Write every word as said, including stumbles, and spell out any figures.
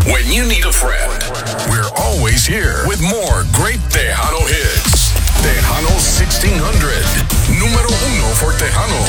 When you need a friend, we're always here with more great Tejano hits. Tejano sixteen hundred, número uno for Tejanos.